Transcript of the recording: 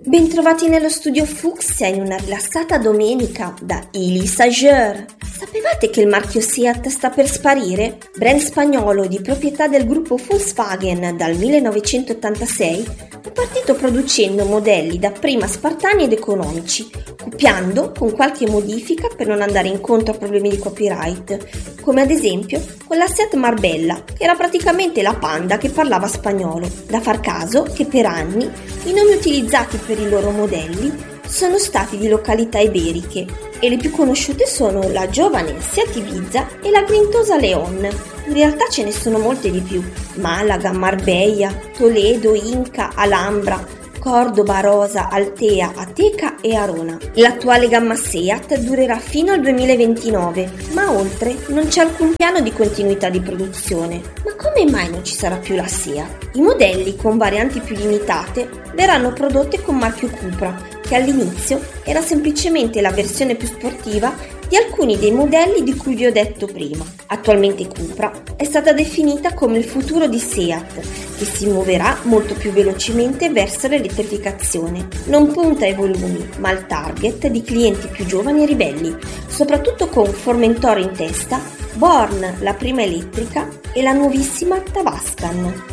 Bentrovati nello studio Fucsia in una rilassata domenica da Elisa Geur. Sapevate che il marchio Seat sta per sparire? Brand spagnolo di proprietà del gruppo Volkswagen dal 1986, è partito producendo modelli dapprima spartani ed economici, copiando con qualche modifica per non andare incontro a problemi di copyright, come ad esempio con la Seat Marbella, che era praticamente la Panda che parlava spagnolo. Da far caso che per anni i nomi utilizzati per i loro modelli sono stati di località iberiche e le più conosciute sono la giovane Seat Ibiza e la grintosa Leon. In realtà ce ne sono molte di più: Malaga, Marbella, Toledo, Inca, Alhambra, Cordoba, Rosa, Altea, Ateca e Arona. L'attuale gamma Seat durerà fino al 2029, ma oltre non c'è alcun piano di continuità di produzione. Ma come mai non ci sarà più la Seat? I modelli con varianti più limitate verranno prodotte con marchio Cupra, che all'inizio era semplicemente la versione più sportiva di alcuni dei modelli di cui vi ho detto prima. Attualmente Cupra è stata definita come il futuro di Seat, che si muoverà molto più velocemente verso l'elettrificazione. Non punta ai volumi, ma al target di clienti più giovani e ribelli, soprattutto con Formentor in testa, Born, la prima elettrica, e la nuovissima Tavascan.